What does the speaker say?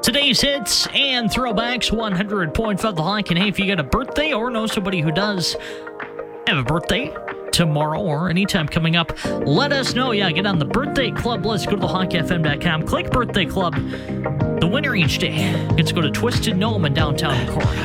Today's hits and throwbacks, 100.5 The Hawk. And hey, if you got a birthday or know somebody who does have a birthday tomorrow or anytime coming up, let us know. Yeah, get on the birthday club list. Go to thehawkfm.com. Click birthday club. The winner each day gets to go to Twisted Gnome in downtown Decorah.